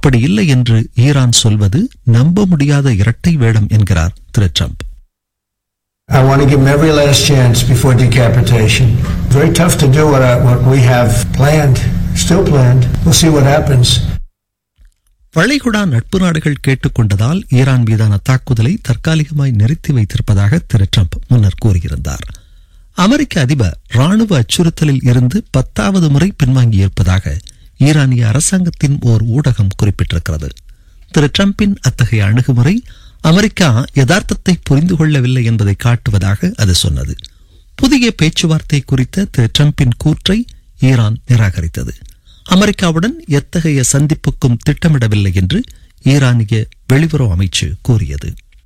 அப்படி இல்லை என்று ஈரான் சொல்வது நம்ப முடியாத இரட்டை வேடம் என்கிறார் திரு Trump. I want to give them every last chance before decapitation. Very tough to do what we have planned, still planned. We'll see what happens. வளைகுடா நட்பு நாடுகள் கேட்டுக்கொண்டதால் ஈரான் மீதான தாக்குதலை தற்காலிகமாய் நிறுத்தி வைத்திருப்பதாக திரு ட்ரம்ப் முன்னர் கூறியிருந்தார். அமெரிக்க அதிபர் ராணுவ அச்சுறுத்தலில் இருந்து 10வது முறை பின்வாங்கியிருப்பதாக ஈரானிய அரசாங்கத்தின் ஓர் ஊடகம் குறிப்பிட்டிருக்கிறது. திரு ட்ரம்பின் அத்தகைய அணுகுமுறை அமெரிக்கா யதார்த்தத்தை புரிந்து கொள்ளவில்லை என்பதை காட்டுவதாக அது சொன்னது. புதிய பேச்சுவார்த்தை குறித்த திரு ட்ரம்பின் கூற்றை ஈரான் நிராகரித்தது. அமெரிக்காவுடன் எத்தகைய சந்திப்புக்கும் திட்டமிடவில்லை என்று ஈரானிய வெளியுறவு அமைச்சு கூறியது.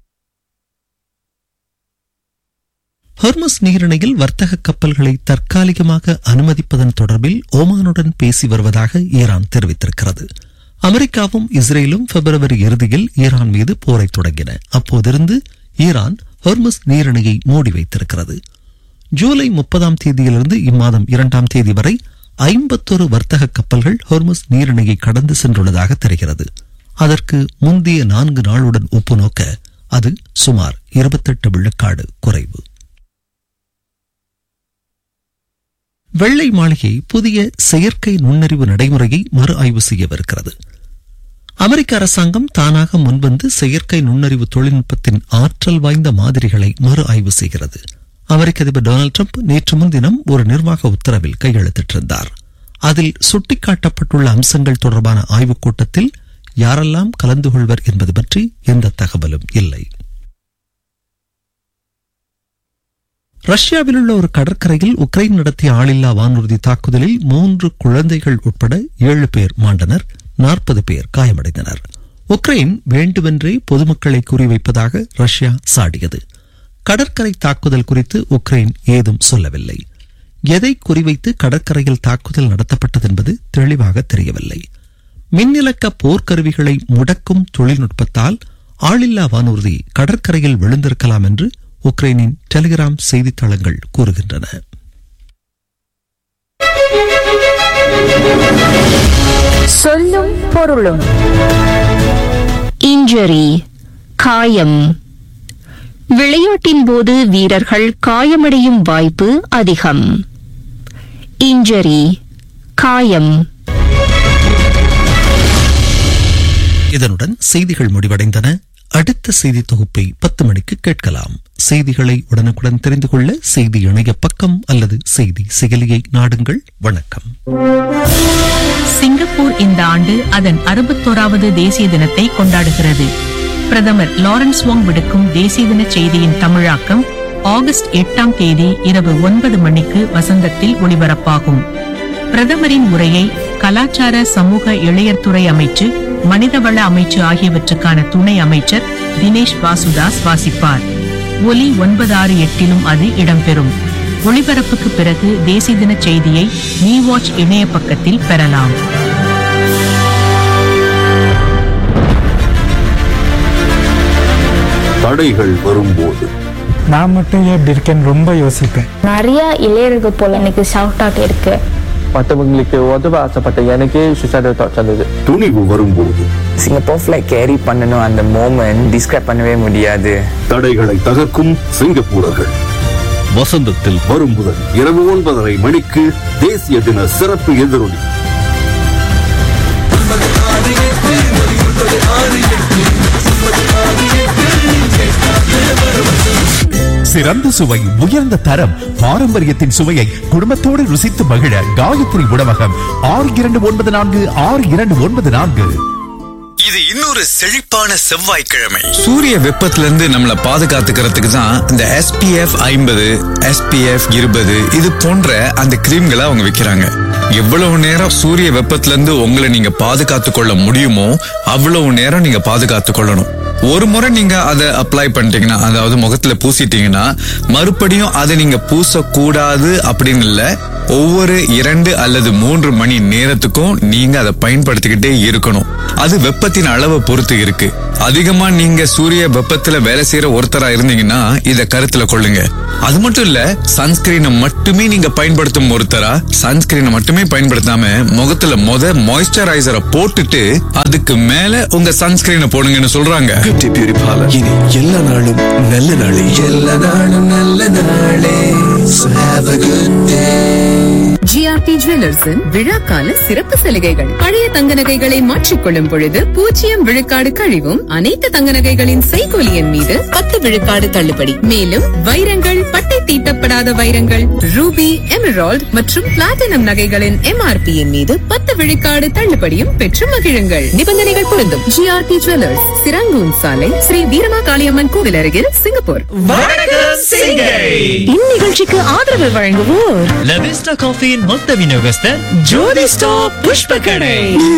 ஹொர்முஸ் நீரிணையில் வர்த்தக கப்பல்களை தற்காலிகமாக அனுமதிப்பதன் தொடர்பில் ஓமானுடன் பேசி வருவதாக ஈரான் தெரிவித்திருக்கிறது. அமெரிக்காவும் இஸ்ரேலும் பிப்ரவரி இறுதியில் ஈரான் மீது போரை தொடங்கின. அப்போதிருந்து ஈரான் ஹொர்முஸ் நீரிணையை மூடி வைத்திருக்கிறது. ஜூலை 30ஆம் தேதியிலிருந்து இம்மாதம் 2ஆம் தேதி வரை 51 வர்த்தக கப்பல்கள் ஹொர்முஸ் நீரிணையை கடந்து சென்றுள்ளதாக தெரிகிறது. அதற்கு முந்தைய 4 நாளுடன் ஒப்புநோக்க அது சுமார் 28 விழுக்காடு குறைவு. வெள்ளை மாளிகை புதிய செயற்கை நுண்ணறிவு நடைமுறையை மறு ஆய்வு செய்யவிருக்கிறது. அமெரிக்க அரசாங்கம் தானாக முன்வந்து செயற்கை நுண்ணறிவு தொழில்நுட்பத்தின் ஆற்றல் வாய்ந்த மாதிரிகளை மறு ஆய்வு செய்கிறது. அமெரிக்க அதிபர் டொனால்டு ட்ரம்ப் நேற்று முன்தினம் ஒரு நிர்வாக உத்தரவில் கையெழுத்திட்டிருந்தார். அதில் சுட்டிக்காட்டப்பட்டுள்ள அம்சங்கள் தொடர்பான ஆய்வுக் கூட்டத்தில் யாரெல்லாம் கலந்து கொள்வர் என்பது பற்றி எந்த தகவலும் இல்லை. ரஷ்யாவில் உள்ள ஒரு கடற்கரையில் உக்ரைன் நடத்திய ஆளில்லா வானூர்தி தாக்குதலில் 3 குழந்தைகள் உட்பட 7 பேர் மாண்டனர், 40 பேர் காயமடைந்தனர். உக்ரைன் வேண்டுமென்றே பொதுமக்களை குறிவைப்பதாக ரஷ்யா சாடியது. கடற்கரை தாக்குதல் குறித்து உக்ரைன் ஏதும் சொல்லவில்லை. எதை குறிவைத்து கடற்கரையில் தாக்குதல் நடத்தப்பட்டது என்பது தெளிவாக தெரியவில்லை. மின்னிலக்க போர்க்கருவிகளை முடக்கும் தொழில்நுட்பத்தால் ஆளில்லா வானூர்தி கடற்கரையில் விழுந்திருக்கலாம் என்று உக்ரைனின் டெலிகிராம் செய்தித்தளங்கள் கூறுகின்றன. சொல்லும் பொருளும். இன்ஜரி, காயம். விளையாட்டின் போது வீரர்கள் காயமடையும் வாய்ப்பு அதிகம். இன்ஜரி, காயம். இதனுடன் செய்திகள் முடிவடைந்தன. அடுத்த செய்தி தொகுப்பை 10 மணிக்கு கேட்கலாம். செய்திகளை உடனுக்குடன் தெரிந்து கொள்ள செய்தி இணைய பக்கம் அல்லது செய்தி செயலியை நாடுங்கள். வணக்கம். சிங்கப்பூர் இந்த ஆண்டு அதன் 61வது தேசிய தினத்தை கொண்டாடுகிறது. பிரதமர் லாரன்ஸ் வாங் விடுக்கும் தேசிய தின செய்தியின் தமிழாக்கம் ஆகஸ்ட் 8ஆம் தேதி இரவு 9 மணிக்கு வசந்தத்தில் ஒளிபரப்பாகும். பிரதமரின் உரையை கலாச்சார சமூக இளையர்துறை அமைச்சு, மனிதவள அமைச்சு ஆகியவற்றுக்கான துணை அமைச்சர் தினேஷ் வாசுதாஸ் வாசிப்பார். ஒலி 968 அது இடம்பெறும். ஒளிபரப்புக்கு பிறகு தேசிய தின செய்தியை மீ வாட்ச் இணைய பக்கத்தில் பெறலாம். தடைகள் வரும்போது நான் மட்டும் எப்படி இருக்கேன்னு ரொம்ப யோசிப்பேன். நிறைய இளையர்கள் போல எனக்கு ஷவுட் அவுட் இருக்கு. மற்றவங்களுக்கு உதவ ஆசைப்பட்ட எனக்கே சுசைடல் தாட்ஸ் வந்தது. துணிவு வரும்போது சிங்கப்பூர் ஃபிளைட் கேரி பண்ணணும், அந்த மோமெண்ட் டிஸ்கிரைப் பண்ணவே முடியாது. தடைகளை தகர்க்கும் சிங்கப்பூரர்கள் வசந்தத்தில் வரும் முதல் இரவு 9:30 மணிக்கு தேசிய தின சிறப்பு எதிரொலி. சிறந்த சுவை, உயர்ந்த தரம், பாரம்பரியத்தின் சுவையை குடும்பத்தோடு ருசித்து மகிழ காயத்ரி உணவகம் 62946294. இது இன்னொரு செழிப்பான செவ்வாய்க்கிழமை. சூரிய வெப்பத்துல இருந்து நம்மளை பாதுகாத்துக்கிறதுக்கு தான் இந்த SPF 50, SPF 20 இது போன்ற அந்த கிரீம்களை அவங்க விற்கிறாங்க. எவ்வளவு நேரம் சூரிய வெப்பத்துல இருந்து உங்களை நீங்க பாதுகாத்து கொள்ள முடியுமோ அவ்வளவு நேரம் நீங்க பாதுகாத்து கொள்ளணும். ஒரு முறை நீங்க அதை அப்ளை பண்ணிட்டீங்கன்னா, அதாவது முகத்துல பூசிட்டீங்கன்னா மறுபடியும் அதை நீங்க பூசக்கூடாது அப்படின்னு இல்ல. ஒவ்வொரு 2 அல்லது 3 மணி நேரத்துக்கும் நீங்க அதை பயன்படுத்திக்கிட்டே இருக்கணும். அது வெப்பத்தின் அளவை பொறுத்து இருக்கு. அதிகமா நீங்க சூரிய வெப்பத்துல வேலை செய்யற ஒருத்தரா இருந்தீங்கன்னா இத கருத்துல கொள்ளுங்க. அது மட்டும் இல்ல, சன்ஸ்கிரீனை மட்டுமே நீங்க பயன்படுத்தும் ஒருத்தரா சன்ஸ்கிரீனை மட்டுமே பயன்படுத்தாம முகத்துல மாய்ஸ்சரைசரை போட்டுட்டு அதுக்கு மேல உங்க சன்ஸ்கிரீனை போடுங்கன்னு சொல்றாங்க. Beauty purifier. இனி எல்லா நாளும் நல்ல நாளே. எல்லா நாளும் நல்ல நாளே. So have a good day. GRP ஜுவல்லர்ஸின் விழாக்கால சிறப்பு சலுகைகள். பழைய தங்க நகைகளை மாற்றிக்கொள்ளும் பொழுது 0 விழுக்காடு கழிவும், அனைத்து தங்க நகைகளின் செய்கூலியின் மீது 10 விழுக்காடு தள்ளுபடி. மேலும் வைரங்கள், பட்டை தீட்டப்படாத வைரங்கள், ரூபி, எமரால்ட் மற்றும் பிளாட்டினம் நகைகளின் MRPயின் மீது 10 விழுக்காடு தள்ளுபடியும் பெற்று மகிழுங்கள். நிபந்தனைகள் பொருந்தும். GRP ஜுவல்லர்ஸ், சிராங்கூன் சாலை, ஸ்ரீ வீரமா காளியம்மன் கோவில் அருகில், சிங்கப்பூர். இந்நிகழ்ச்சிக்கு ஆதரவு வழங்குவோர் லவிஸ்டா காஃபியின் மொத்த விநியோகஸ்தர் ஜோதி ஸ்டாப் புஷ்ப கடை.